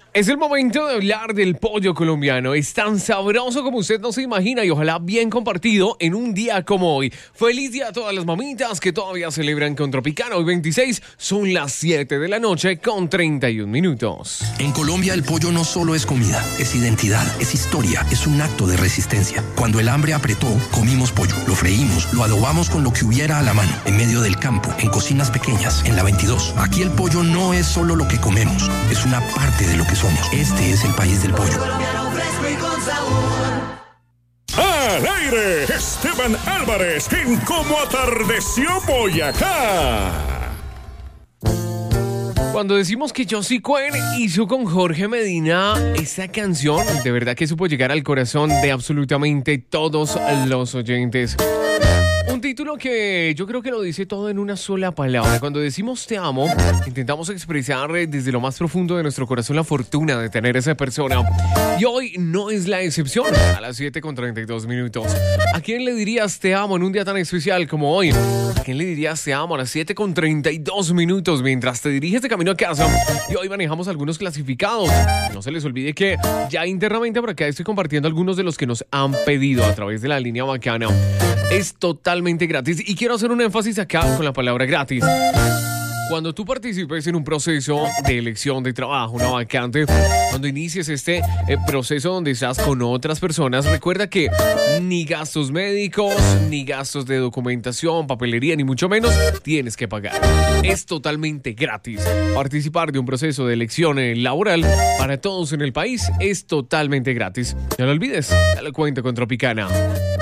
Es el momento de hablar del pollo colombiano. Es tan sabroso como usted no se imagina y ojalá bien compartido en un día como hoy. Feliz día a todas las mamitas que todavía celebran con Tropicana. Hoy 26 son las 7 de la noche con 31 minutos. En Colombia el pollo no solo es comida, es identidad, es historia, es un acto de resistencia. Cuando el hambre apretó, comimos pollo, lo freímos, lo adobamos con lo que hubiera a la mano, en medio del campo, en cocinas pequeñas, en la 22. Aquí el pollo no es solo lo que comemos, es una parte de lo que somos. Este es el país del pollo. ¡Al aire! Esteban Álvarez en Cómo Atardeció Boyacá. Cuando decimos que Josie Cuen hizo con Jorge Medina esa canción, de verdad que supo llegar al corazón de absolutamente todos los oyentes. Un título que yo creo que lo dice todo en una sola palabra. Cuando decimos te amo, intentamos expresar desde lo más profundo de nuestro corazón la fortuna de tener a esa persona. Y hoy no es la excepción. A las 7:32 minutos. ¿A quién le dirías te amo en un día tan especial como hoy? ¿A quién le dirías te amo a las 7:32 minutos mientras te diriges de camino a casa? Y hoy manejamos algunos clasificados. No se les olvide que ya internamente por acá estoy compartiendo algunos de los que nos han pedido a través de la línea bacana. Es totalmente gratis y quiero hacer un énfasis acá con la palabra gratis. Cuando tú participes en un proceso de elección de trabajo, una vacante, cuando inicies este proceso donde estás con otras personas, recuerda que ni gastos médicos, ni gastos de documentación, papelería, ni mucho menos tienes que pagar. Es totalmente gratis. Participar de un proceso de elección laboral para todos en el país es totalmente gratis. No lo olvides, dale cuenta con Tropicana.